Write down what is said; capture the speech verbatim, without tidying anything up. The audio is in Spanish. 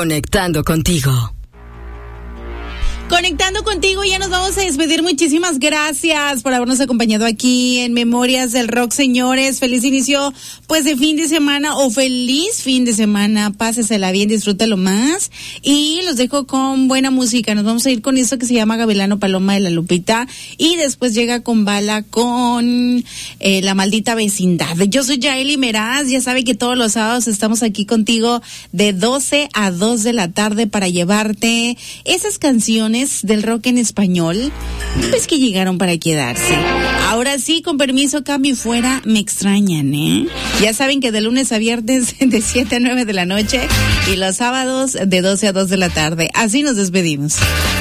Conectando contigo. Conectando contigo, ya nos vamos a despedir. Muchísimas gracias por habernos acompañado aquí en Memorias del Rock, señores. Feliz inicio, pues, de fin de semana o feliz fin de semana. Pásesela bien, disfrútalo más. Y los dejo con buena música. Nos vamos a ir con esto que se llama Gavilano Paloma de la Lupita. Y después llega con Bala con eh, La Maldita Vecindad. Yo soy Yaeli Meraz. Ya sabe que todos los sábados estamos aquí contigo de doce a dos de la tarde para llevarte esas canciones del rock en español, pues que llegaron para quedarse. Ahora sí, con permiso, cambio y fuera, me extrañan, ¿eh? Ya saben que de lunes a viernes de siete a nueve de la noche y los sábados de doce a dos de la tarde. Así nos despedimos.